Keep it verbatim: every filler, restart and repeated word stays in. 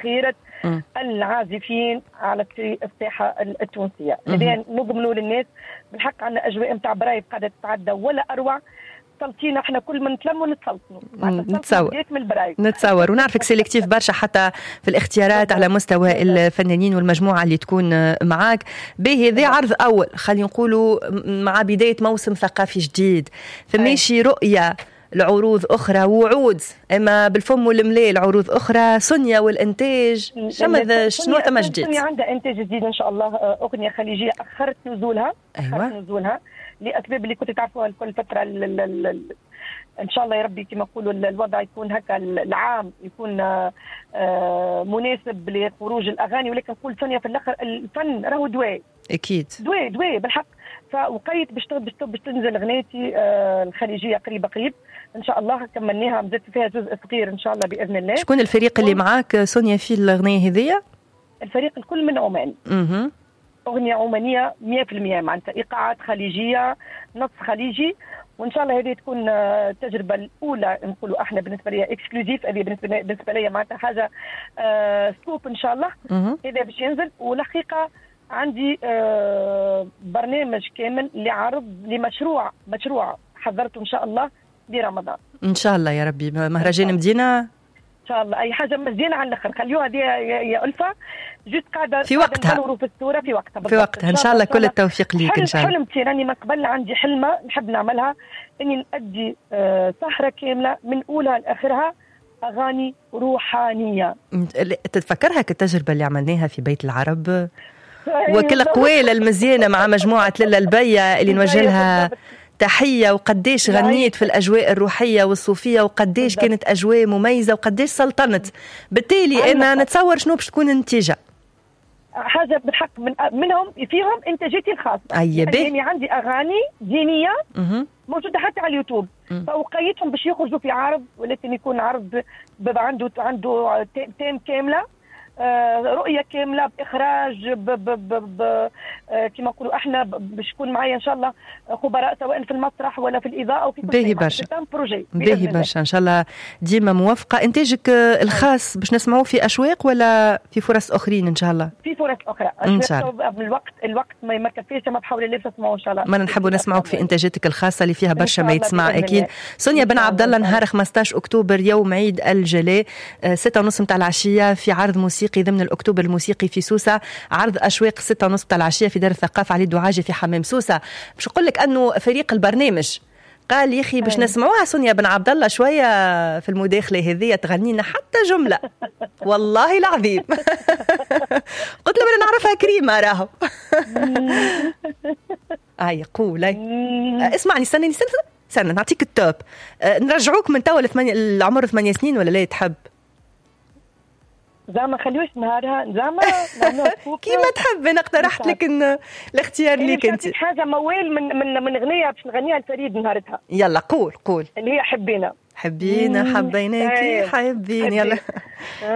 ذخيرة العازفين على الساحة التونسية. لذلك نضمنوا للناس بالحق عندنا أجواء متاع برايف قاعدة تتعدى ولا أروع. سلطينا احنا كل ما نتلموا نتسلطنوا نتصور نتصور ونعرفك سيلكتيف برشا حتى في الاختيارات على مستوى الفنانين والمجموعة اللي تكون معاك. به ذي عرض أول خلينا نقولوا مع بداية موسم ثقافي جديد، فماشي رؤية العروض أخرى ووعود إما بالفم والمليل عروض أخرى. سونيا والإنتاج شنو شنو ثم جديد؟ سونيا عندها إنتاج جديد إن شاء الله، أغنية خليجية أخرت نزولها. أيوة. أخرت نزولها لأسباب اللي كنت تعرفوها كل فترة. ال ال ال إن شاء الله يا ربي كما يقولوا الوضع يكون هكا العام يكون آه مناسب لخروج الأغاني، ولكن نقول سونيا في الآخر الفن راهو دواء. أكيد دواء دواء بالحق. فوقيت باش باش تنزل أغنيتي آه الخليجية قريبة قريب إن شاء الله. كملناها مزدت فيها جزء صغير إن شاء الله بإذن الله. شكون الفريق اللي معاك سونيا في الأغنية هذية؟ الفريق الكل من عمان. اها أغنية عمانية مية بالمية معناتها إيقاعات خليجية نص خليجي، وإن شاء الله هذه تكون التجربة الأولى نقولوا إحنا بالنسبة لي إكسكلوزيف. هذه بالنسبة بالنسبة لي معناتها حاجة آه سكوب إن شاء الله. هذا باش ينزل. والحقيقة عندي آه برنامج كامل لعرض لمشروع مشروع حضرته إن شاء الله برمضان إن شاء الله يا ربي. مهرجان مدينة إن شاء الله أي حاجة مزيانة على الآخر. خليوها دي يا ألفة جيت قاعدة في وقتها في الصورة في وقتها في وقتها إن شاء الله. كل التوفيق ليك إن شاء الله. حلمتي راني من قبل عندي حلمة نحب نعملها إني نأدي آه سهرة كاملة من أولها لآخرها أغاني روحانية. تتفكرها كالتجربة اللي عملناها في بيت العرب وكل قويلة المزيانة مع مجموعة للا البية اللي نوجه لها تحية، وقديش غنيت في الأجواء الروحية والصوفية وقديش كانت أجواء مميزة وقديش سلطنت. بالتالي أنا نتصور شنو باش تكون النتيجة. حاجة بالحق من منهم فيهم إنتاجيتي الخاصة. يعني عندي أغاني دينية موجودة حتى على اليوتيوب، فوقيتهم باش يخرجوا في عرض، ولكن يكون عرض بيبقى عنده عنده تيم كاملة، رؤية كاملة بإخراج ب ب ب ب كما نقولوا احنا باش يكون معايا ان شاء الله خبراء سواء في المسرح ولا في الإضاءة او في كل شيء. باهي برشا باهي برشا ان شاء الله ديما موفقة. انتاجك الخاص باش نسمعوه في أشواق ولا في فرص اخرين ان شاء الله؟ في فرص اخرى ان شاء الله. الوقت الوقت ما يمكفيش، ما بحاول لي تسمعوا ان شاء الله. ما نحبوا نسمعوك في انتاجاتك الخاصة اللي فيها برشا ما يتسمع اكيد. سونيا بن عبد الله نهار خمسطاش أكتوبر يوم عيد الجلاء ستة ونص متاع العشية في عرض موسيقي ضمن الأكتوبر الموسيقي في سوسة. عرض أشواق ستة ونص متاع العشية في دار الثقافة علي الدعاجي في حمام سوسة. باش نقول لك أنه فريق البرنامج قال يا أخي باش نسمعوها سونيا بن عبد الله شوية في المداخلة هذه تغني لنا حتى جملة والله العظيم. قلت له أنا نعرفها كريمة راهو. أي قول اسمعني استنى استنى استنى نعطيك التوب. نرجعوك من توا العمر ثمانية سنين ولا لا تحب؟ زعما خليوش نهارها زعما كيما تحب. انا اقترحت لك ان الاختيار ليك انت. حاجه موال من من من اغنيه باش نغنيها لفريد نهارتها. يلا قول قول. اللي هي حبينا حبينا حبيناكي حبيني يلا.